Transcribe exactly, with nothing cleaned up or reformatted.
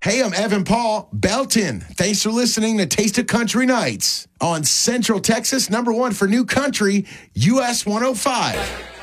Hey, I'm Evan Paul Belton. Thanks for listening to Taste of Country Nights on Central Texas, number one for new country, U S one oh five.